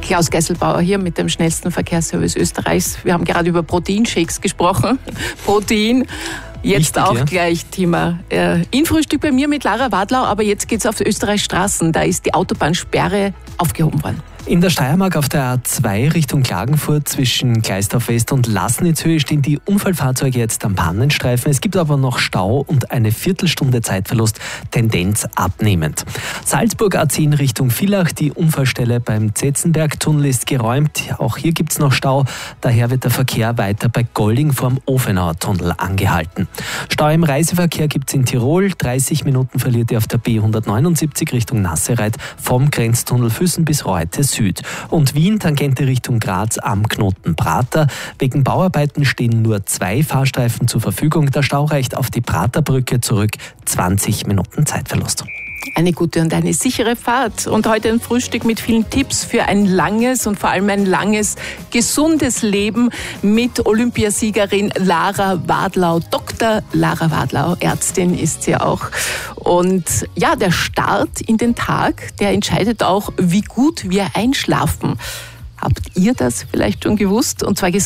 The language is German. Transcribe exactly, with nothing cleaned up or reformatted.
Klaus Gesselbauer hier mit dem schnellsten Verkehrsservice Österreichs. Wir haben gerade über Proteinshakes gesprochen. Protein. Jetzt Wichtig, auch ja. gleich Thema äh, Infrühstück bei mir mit Lara Wadlau, aber jetzt geht's auf Österreichs Straßen. Da ist die Autobahnsperre aufgehoben worden. In der Steiermark auf der A zwei Richtung Klagenfurt zwischen Gleisdorf West und Lassnitzhöhe stehen die Unfallfahrzeuge jetzt am Pannenstreifen. Es gibt aber noch Stau und eine Viertelstunde Zeitverlust, Tendenz abnehmend. Salzburg A zehn Richtung Villach, die Unfallstelle beim Zetzenberg-Tunnel ist geräumt. Auch hier gibt es noch Stau, daher wird der Verkehr weiter bei Golding vorm Ofenauer Tunnel angehalten. Stau im Reiseverkehr gibt es in Tirol, dreißig Minuten verliert ihr auf der B hundertneunundsiebzig Richtung Nassereit vom Grenztunnel Füssen bis Reute Süd. Und Wien, Tangente Richtung Graz am Knoten Prater. Wegen Bauarbeiten stehen nur zwei Fahrstreifen zur Verfügung. Der Stau reicht auf die Praterbrücke zurück. zwanzig Minuten Zeitverlust. Eine gute und eine sichere Fahrt. Und heute ein Frühstück mit vielen Tipps für ein langes und vor allem ein langes, gesundes Leben mit Olympiasiegerin Lara Wadlau. Doktor Lara Wadlau, Ärztin ist sie auch. Und ja, der Start in den Tag, der entscheidet auch, wie gut wir einschlafen. Habt ihr das vielleicht schon gewusst? Und zwar